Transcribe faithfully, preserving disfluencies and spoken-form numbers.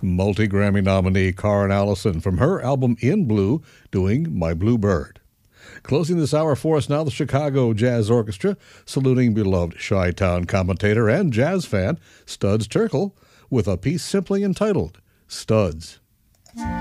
multi-Grammy nominee Karen Allison from her album In Blue, doing My Blue Bird. Closing this hour for us now, the Chicago Jazz Orchestra, saluting beloved Chi-Town commentator and jazz fan Studs Terkel with a piece simply entitled Studs.